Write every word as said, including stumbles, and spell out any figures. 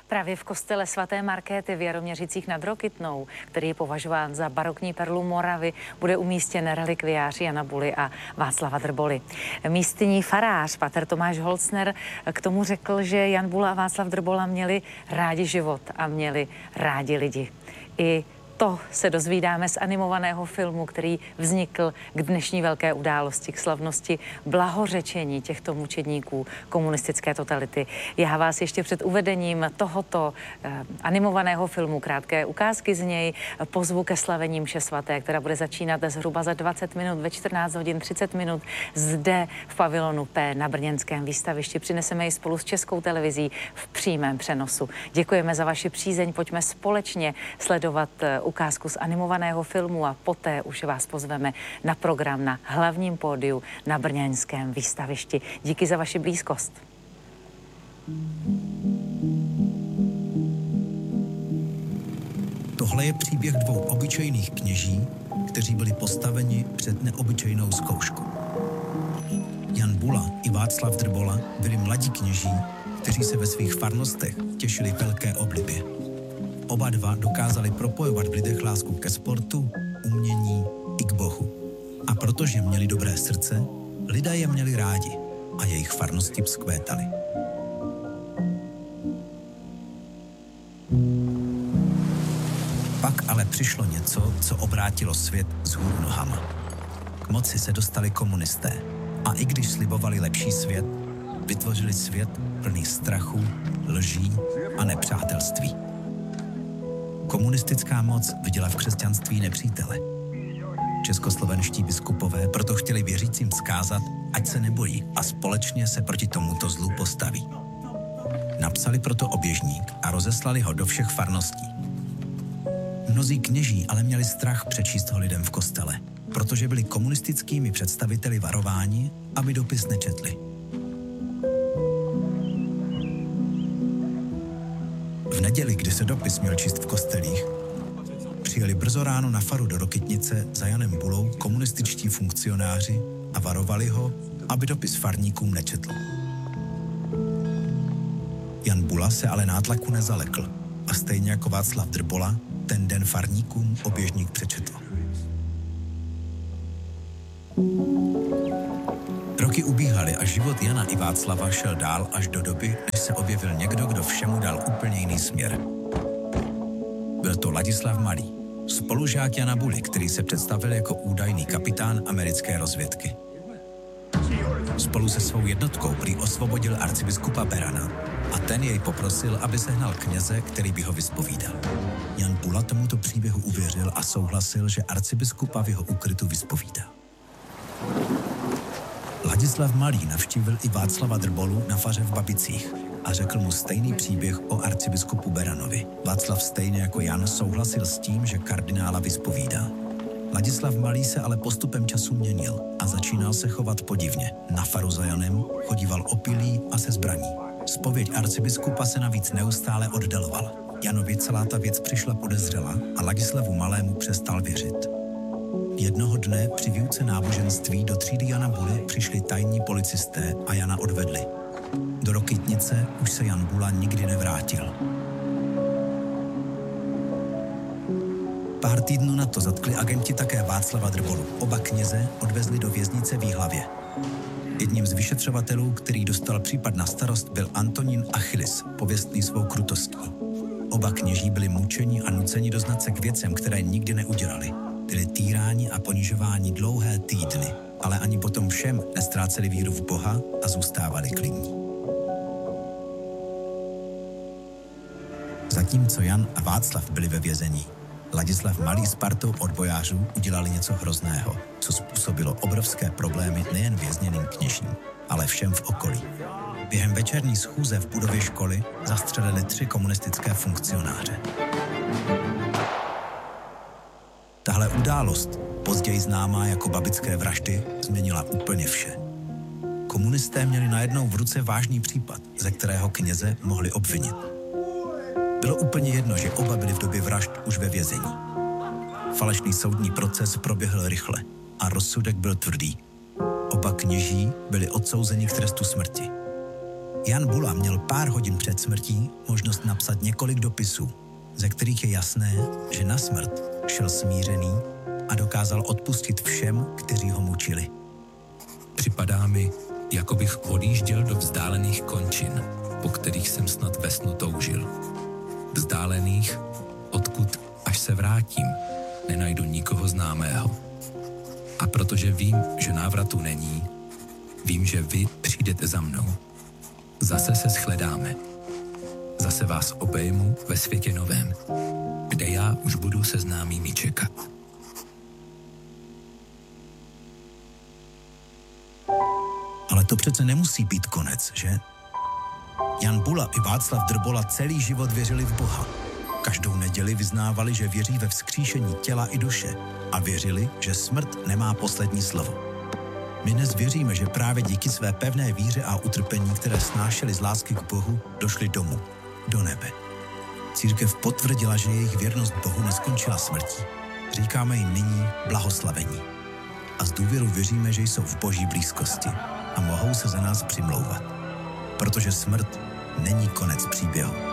Právě v kostele svaté Markéty v Jaroměřicích nad Rokytnou, který je považován za barokní perlu Moravy, bude umístěn relikviář Jana Buly a Václava Drboly. Místní farář pater Tomáš Holcner k tomu řekl, že Jan Bula a Václav Drbola měli rádi život a měli rádi lidi. I to se dozvídáme z animovaného filmu, který vznikl k dnešní velké události, k slavnosti blahořečení těchto mučedníků komunistické totality. Já vás ještě před uvedením tohoto eh, animovaného filmu, krátké ukázky z něj, pozvu ke slavení mše svaté, která bude začínat zhruba za dvacet minut ve čtrnáct hodin třicet minut zde v pavilonu P na brněnském výstavišti. Přineseme ji spolu s Českou televizí v přímém přenosu. Děkujeme za vaši přízeň, pojďme společně sledovat ukázku z animovaného filmu a poté už vás pozveme na program na hlavním pódiu na brněnském výstavišti. Díky za vaši blízkost. Tohle je příběh dvou obyčejných kněží, kteří byli postaveni před neobyčejnou zkoušku. Jan Bula i Václav Drbola byli mladí kněží, kteří se ve svých farnostech těšili velké oblibě. Oba dva dokázali propojovat v lidech lásku ke sportu, umění i k Bohu. A protože měli dobré srdce, lidé je měli rádi a jejich farnosti vzkvétaly. Pak ale přišlo něco, co obrátilo svět z hůru nohama. K moci se dostali komunisté a i když slibovali lepší svět, vytvořili svět plný strachu, lží a nepřátelství. Komunistická moc viděla v křesťanství nepřítele. Českoslovenští biskupové proto chtěli věřícím vzkázat, ať se nebojí a společně se proti tomuto zlu postaví. Napsali proto oběžník a rozeslali ho do všech farností. Mnozí kněží ale měli strach přečíst ho lidem v kostele, protože byli komunistickými představiteli varováni, aby dopis nečetli. V neděli, kdy se dopis měl číst v kostelích, přijeli brzo ráno na faru do Rokytnice za Janem Bulou komunističtí funkcionáři a varovali ho, aby dopis farníkům nečetl. Jan Bula se ale nátlaku nezalekl a stejně jako Václav Drbola ten den farníkům oběžník přečetl. Roky ubíhaly a život Jana i Václava šel dál až do doby, než se objevil někdo, kdo všemu dal úplně jiný směr. Byl to Ladislav Malý, spolužák Jana Buly, který se představil jako údajný kapitán americké rozvědky. Spolu se svou jednotkou prý osvobodil arcibiskupa Berana a ten jej poprosil, aby sehnal kněze, který by ho vyspovídal. Jan Bula tomuto příběhu uvěřil a souhlasil, že arcibiskupa v jeho úkrytu vyspovídá. Ladislav Malý navštívil i Václava Drbolu na faře v Babicích a řekl mu stejný příběh o arcibiskupu Beranovi. Václav stejně jako Jan souhlasil s tím, že kardinála vyspovídá. Ladislav Malý se ale postupem času měnil a začínal se chovat podivně. Na faru za Janem chodíval opilý a se zbraní. Zpověď arcibiskupa se navíc neustále oddalovala. Janovi celá ta věc přišla podezřela a Ladislavu Malému přestal věřit. Jednoho dne při výuce náboženství do třídy Jana Buly přišli tajní policisté a Jana odvedli. Do Rokytnice už se Jan Bula nikdy nevrátil. Pár týdnů na to zatkli agenti také Václava Drbolu. Oba kněze odvezli do věznice v Jihlavě. Jedním z vyšetřovatelů, který dostal případ na starost, byl Antonín Achilles, pověstný svou krutostí. Oba kněží byli mučeni a nuceni doznat se k věcem, které nikdy neudělali. Byli týráni a ponižováni dlouhé týdny, ale ani potom všem nestráceli víru v Boha a zůstávali klidní. Zatímco Jan a Václav byli ve vězení, Ladislav Malý s partou odbojářů udělali něco hrozného, co způsobilo obrovské problémy nejen vězněným kněžím, ale všem v okolí. Během večerní schůze v budově školy zastřelili tři komunistické funkcionáře. Tahle událost, později známá jako babické vraždy, změnila úplně vše. Komunisté měli najednou v ruce vážný případ, ze kterého kněze mohli obvinit. Bylo úplně jedno, že oba byli v době vražd už ve vězení. Falešný soudní proces proběhl rychle a rozsudek byl tvrdý. Oba kněží byli odsouzeni k trestu smrti. Jan Bula měl pár hodin před smrtí možnost napsat několik dopisů, ze kterých je jasné, že na smrt šel smířený a dokázal odpustit všem, kteří ho mučili. Připadá mi, jako bych odjížděl do vzdálených končin, po kterých jsem snad ve snu toužil. Vzdálených, odkud, až se vrátím, nenajdu nikoho známého. A protože vím, že návratu není, vím, že vy přijdete za mnou. Zase se shledáme. Zase vás obejmu ve světě novém, kde já už budu se známými čekat. Ale to přece nemusí být konec, že? Jan Bula i Václav Drbola celý život věřili v Boha. Každou neděli vyznávali, že věří ve vzkříšení těla i duše a věřili, že smrt nemá poslední slovo. My dnes věříme, že právě díky své pevné víře a utrpení, které snášeli z lásky k Bohu, došli domů, do nebe. Církev potvrdila, že jejich věrnost Bohu neskončila smrtí. Říkáme jim nyní blahoslavení. A s důvěrou věříme, že jsou v Boží blízkosti a mohou se za nás přimlouvat. Protože smrt není konec příběhu.